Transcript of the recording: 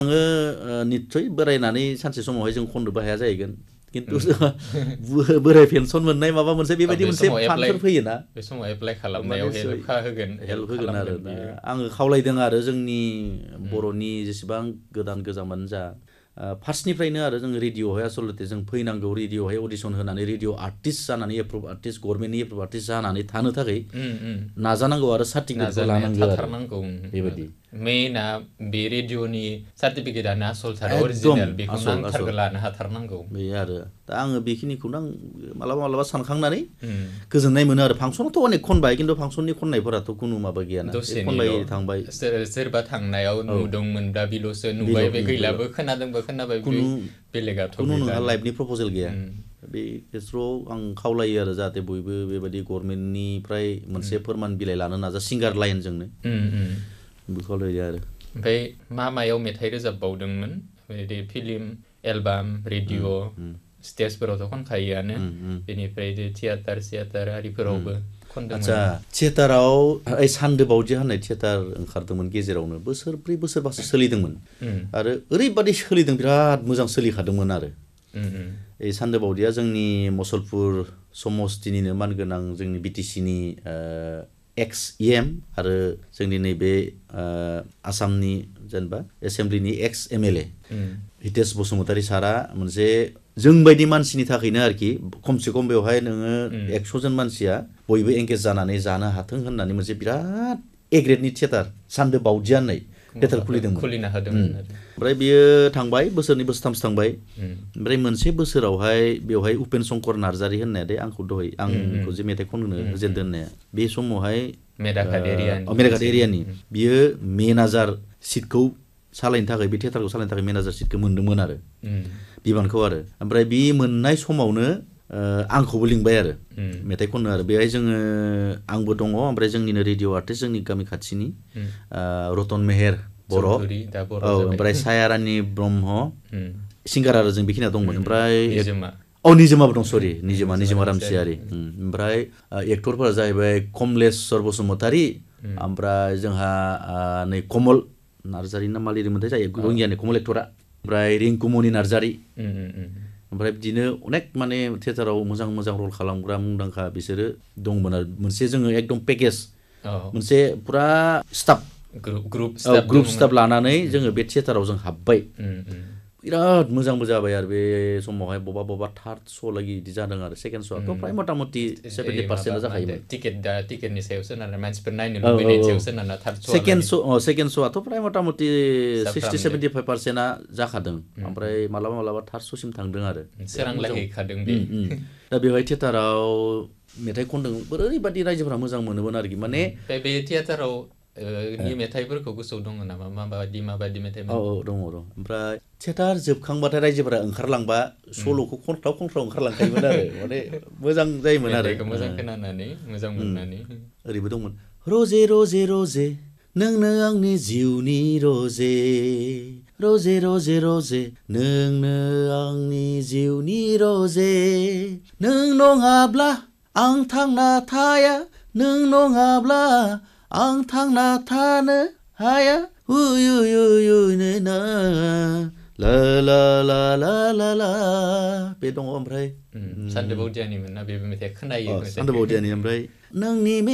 आङो निस्सय बोरायनानै सानसे समावहाय जों खननोबो हाया जाहैगोन खिन्थु जोंहा बोराय पेन्सन मोननाय माबा मोनसे बेबायदि मोनसे फान्डफोर फैयोना बे समाव एप्लाइ खालामनायाव हेल्प होगोन आरो आङो खावलायदों आरो जोंनि बर'नि जेसेबां गोदान गोजामानो जा फार्स्टनिफ्रायनो आरो जों रेडिअ'आवहाय आसलते जों फैनांगौ रेडिअ'आवहाय अडिसन होनानै रेडिअ' आर्टिस्ट जानानै एप्रुभ आर्टिस्ट गभर्नमेन्टनि एप्रुभ आर्टिस्ट जानानै थानो थाखाय नाजानांगौ आरो सार्टिफिकेटखौ लानांगौ आरो बेबायदि मेइना बे रेडिअ'नि सार्टिफिकेटआनो आसलथार अरिजिनेल बेखौ नांथारगौ लानो हाथारनांगौ बे आरो दा आङो बेखिनिखौनो आं मालाबा सानखांनानै गोजोननाय मोनो आरो फांसनावथ' अनेक खनबाय खिन्थु फांसननि खननायफोराथ' खुनु माबा गैयाना खनबाय थांबाय सोरबा थांनायाव नुदोंमोन दा बिल'सो नुबाय बे गैलाबो खोनादोंबो खोनाबाय बेलेगाथ' खुनु नोंहा लाइफनि प्रप'जेल गैया बे खेथ्रआव आं खावलायो आरो जाहाथे बयबो बेबायदि गभर्नमेन्टनिफ्राय मोनसे फोरमान बिलाइ लानो नाजा सिंगार लाइनजोंनो बेखौ खावलायो आरो ओमफ्राय मायाव मेथाइ रोजाबबावदोंमोन बिदि फिल्म एलबाम रेडिअ' स्टेजफोरावथ' खनखायोआनो बेनिफ्राय थियेटार आरिफोरावबो खनदोंमोन आदसा थियेटाराव सान्दोबावदि होननाय थियेटार ओंखारदोंमोन गेजेरावनो बोसोरब्रै बोसोरबासो सोलिदोंमोन आरो ओरैबादि सोलिदों बिराद मोजां सोलिखादोंमोन आरो सान्दोबावदिया जोंनि मुसलपुर समस्तिनिनो मानगोनां जोंनि बिटिसिनि एक्स इएम आरो जोंनि नैबे आसामनि जेनेबा एसेमब्लिनि एक्स एमएलए हितेश बसुमतारी सारा मोनसे जोंबायदि मानसिनि थाखायनो आरोखि खमसे खम बेवहाय नोङो 100 जन मानसिया बयबो एंगेज जानानै जानो हाथों होननानै मोनसे बिराद एग्रेडनि थियेटार सान्दोबावदिया होननाय थियेटार खुलिना होदोंमोन ओमफ्राय बियो थांबाय बोसोरनै बोसोरथामसो थांबाय ओमफ्राय मोनसे बोसोरावहाय बेवहाय उपेन शंकर नार्जारी होननाया दे आंखौ दहाय आंखौ जे मेथाइ खननो होजेनदों होननाया बे समावहाय मेदाघाट एरियानि बियो मेनेजार सिटखौ सालायनो थाखाय बे थियेटारखौ सालायनो थाखाय मेनेजार सिटखौ मोन्दोंमोन आरो बिबानखौ आरो ओमफ्राय बे मोननाय समावनो आंखौबो लिंबाय आरो मेथाइ खननो आरो बेहाय जोङो आंबो दङ ओमफ्राय जोंनिनो रेडिअ' आर्टिस्ट जोंनि गामि खाथिनि रतन मेहेर बर' ओमफ्राय सायारानि ब्रह्म सिंगार आरो जों बेखिनिया दंमोन ओमफ्राय निजोमाबो दं सरि निजोमा रामसियारि ओमफ्राय एक्टरफोरा जाहैबाय कमलेस्वर बसुमतारी ओमफ्राय जोंहा नै कमल नार्जारी ना मा लिरदोंमोनथाय जायो रंगियानि कमल एक्टरा ओमफ्राय रिंकुमनि नार्जारी ओमफ्राय बिदिनो अनेक माने थियेटाराव मोजां रल खालामग्रा मुंदांखा बिसोरो दंमोन आरो मोनसे जोङो एकदम पेकेज मोनसे पुरा स्टाफ ग्रुप स्टाफ लानानै जोङो बे थियेटाराव जों हाबबाय बिराद मोजांबो जाबाय आरो बे समावहाय बबा थार्ड श' लागि बिदि जादों आरो सेकेन्ड श'आथ' फ्राय मथा-मथि 70% जाखायोमोन टिकेटनि सायाव सोनारना मानसिफोर नायनो लुबैनायनि सायाव सोनारना थार्ड श' सेकेन्ड श'आथ' फ्राय मथा-मथि 60-75%आ जाखादों ओमफ्राय मालाबा थार्ड श'सिम थांदों आरो सोरांलायहैखादों बे दा बेवहाय थियेटाराव मेथाइ खनदों ओरैबादि रायजोफोरा मोजां मोनोमोन आरोखि माने बे थियेटाराव नि मेथाइफोरखौ गोसोआव दङ नामा माबायदि मेथाइ दङ ओमफ्राय थियेटार जोबखांबाथाय रायजोफोरा ओंखारलांबा सल'खौ खनफ्राव ओंखारलांखायोमोन आरो माने मोजां जायोमोन आरो मोजां खोनानानै मोजां मोननानै ओरैबो दंमोन रजे रजे रजे नोंनो आंनि जिउनि रजे रजे रजे रजे नोंनो आंनि जिउनि रजे नों नङाब्ला आं थांना थाया नों नङाब्ला आं थांना थानो हाया ना ला ला ला ला ला ला बे दङ ओमफ्राय सान्दोबावदियानिमोन ना बे मेथाइया खोनायो सान्दोबावदियानि ओमफ्राय नोंनि